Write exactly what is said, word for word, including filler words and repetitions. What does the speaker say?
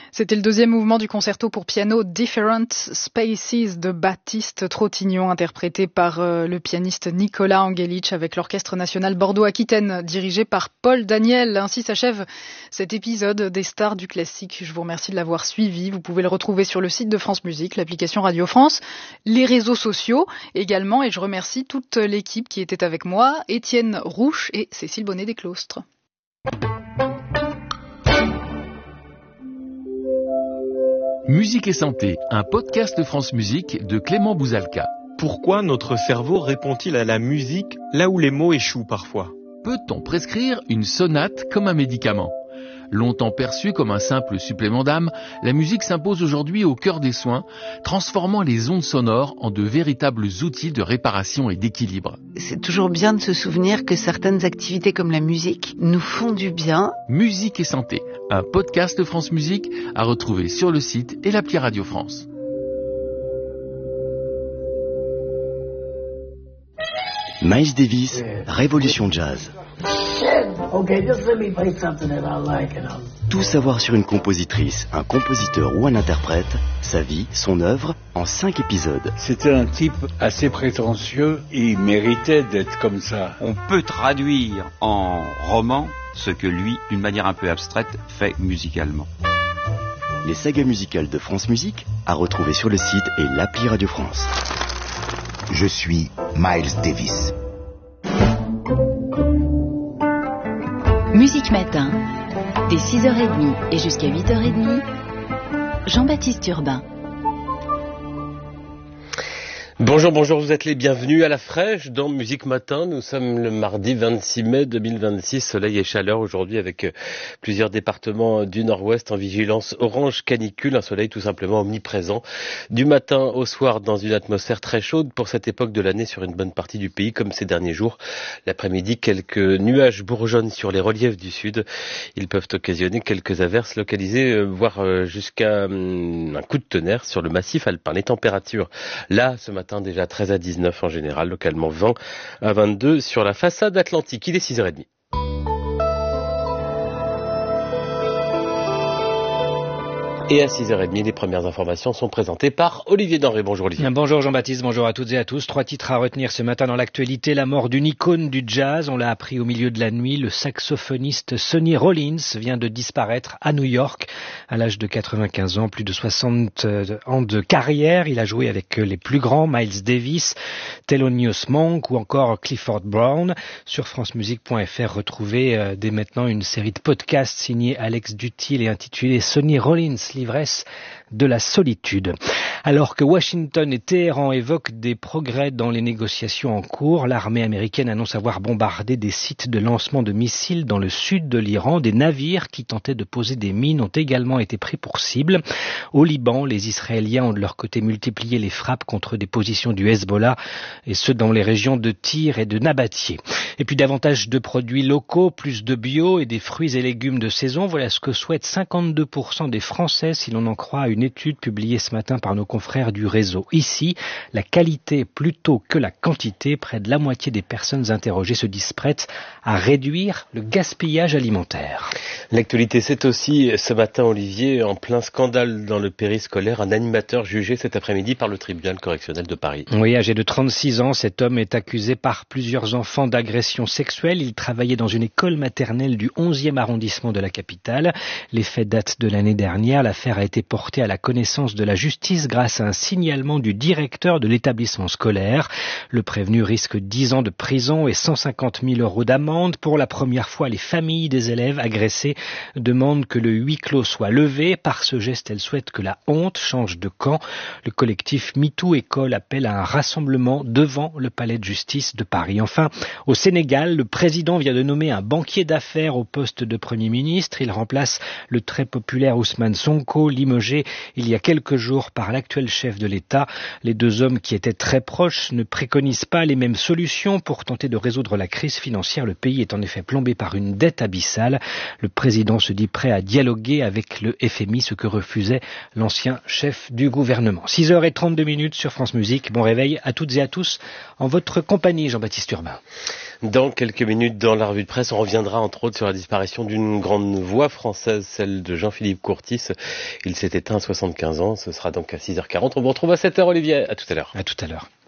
C'était le deuxième mouvement du concerto pour piano Different Spaces de Baptiste Trottignon, interprété par euh, le pianiste Nicolas Angelic avec l'Orchestre National Bordeaux-Aquitaine, dirigé par Paul Daniel. Ainsi s'achève cet épisode des Stars du Classique. Je vous remercie de l'avoir suivi. Vous pouvez le retrouver sur le site de France Musique, l'application Radio France, les réseaux sociaux également. Et je remercie toute l'équipe qui était avec moi, Étienne Rouche et Cécile Bonnet-Desclostres. Musique et santé, un podcast de France Musique de Clément Bouzalka. Pourquoi notre cerveau répond-il à la musique là où les mots échouent parfois ? Peut-on prescrire une sonate comme un médicament ? Longtemps perçue comme un simple supplément d'âme, la musique s'impose aujourd'hui au cœur des soins, transformant les ondes sonores en de véritables outils de réparation et d'équilibre. C'est toujours bien de se souvenir que certaines activités comme la musique nous font du bien. Musique et santé, un podcast de France Musique à retrouver sur le site et l'appli Radio France. Miles Davis, Révolution Jazz. Okay, just let me play something that I like and I'll... Tout savoir sur une compositrice, un compositeur ou un interprète, sa vie, son œuvre, en cinq épisodes. C'était un type assez prétentieux, il méritait d'être comme ça. On peut traduire en roman ce que lui, d'une manière un peu abstraite, fait musicalement. Les sagas musicales de France Musique, à retrouver sur le site et l'appli Radio France. Je suis Miles Davis. Musique Matin, dès six heures trente et jusqu'à huit heures trente, Jean-Baptiste Urbain. Bonjour, bonjour, vous êtes les bienvenus à la fraîche dans Musique Matin. Nous sommes le mardi vingt-six mai deux mille vingt-six, soleil et chaleur aujourd'hui avec plusieurs départements du nord-ouest en vigilance orange canicule, un soleil tout simplement omniprésent du matin au soir dans une atmosphère très chaude pour cette époque de l'année sur une bonne partie du pays comme ces derniers jours. L'après-midi, quelques nuages bourgeonnent sur les reliefs du sud. Ils peuvent occasionner quelques averses localisées, voire jusqu'à un coup de tonnerre sur le massif alpin. Les températures, là, ce matin, déjà treize à dix-neuf en général, localement vingt à vingt-deux sur la façade atlantique. Il est six heures trente. Et à six heures trente, les premières informations sont présentées par Olivier Denré. Bonjour Olivier. Bonjour Jean-Baptiste, bonjour à toutes et à tous. Trois titres à retenir ce matin dans l'actualité. La mort d'une icône du jazz, on l'a appris au milieu de la nuit. Le saxophoniste Sonny Rollins vient de disparaître à New York à l'âge de quatre-vingt-quinze ans, plus de soixante ans de carrière. Il a joué avec les plus grands, Miles Davis, Thelonious Monk ou encore Clifford Brown. Sur francemusique point f r, retrouvez euh, dès maintenant une série de podcasts signés Alex Dutil et intitulée Sonny Rollins, l'ivresse de la solitude. Alors que Washington et Téhéran évoquent des progrès dans les négociations en cours, l'armée américaine annonce avoir bombardé des sites de lancement de missiles dans le sud de l'Iran. Des navires qui tentaient de poser des mines ont également été pris pour cible. Au Liban, les Israéliens ont de leur côté multiplié les frappes contre des positions du Hezbollah, et ce dans les régions de Tyr et de Nabatieh. Et puis davantage de produits locaux, plus de bio et des fruits et légumes de saison. Voilà ce que souhaitent cinquante-deux pour cent des Français, si l'on en croit à une étude publiée ce matin par nos confrères du réseau. Ici, la qualité plutôt que la quantité. Près de la moitié des personnes interrogées se disent prêtes à réduire le gaspillage alimentaire. L'actualité, c'est aussi ce matin, Olivier, en plein scandale dans le périscolaire, un animateur jugé cet après-midi par le tribunal correctionnel de Paris. Oui, âgé de trente-six ans, cet homme est accusé par plusieurs enfants d'agression sexuelle. Il travaillait dans une école maternelle du onzième arrondissement de la capitale. Les faits datent de l'année dernière. L'affaire a été portée à la connaissance de la justice grâce à un signalement du directeur de l'établissement scolaire. Le prévenu risque dix ans de prison et cent cinquante mille euros d'amende. Pour la première fois, les familles des élèves agressés demandent que le huis clos soit levé. Par ce geste, elles souhaitent que la honte change de camp. Le collectif MeToo École appelle à un rassemblement devant le palais de justice de Paris. Enfin, au Sénégal, le président vient de nommer un banquier d'affaires au poste de Premier ministre. Il remplace le très populaire Ousmane Sonko, limogé il y a quelques jours par l'actuel chef de l'État. Les deux hommes qui étaient très proches ne préconisent pas les mêmes solutions pour tenter de résoudre la crise financière. Le pays est en effet plombé par une dette abyssale. Le président se dit prêt à dialoguer avec le F M I, ce que refusait l'ancien chef du gouvernement. six heures trente-deux minutes sur France Musique. Bon réveil à toutes et à tous en votre compagnie, Jean-Baptiste Urbain. Dans quelques minutes, dans la revue de presse, on reviendra entre autres sur la disparition d'une grande voix française, celle de Jean-Philippe Courtis. Il s'est éteint à soixante-quinze ans, ce sera donc à six heures quarante. On vous retrouve à sept heures, Olivier. À tout à l'heure. À tout à l'heure.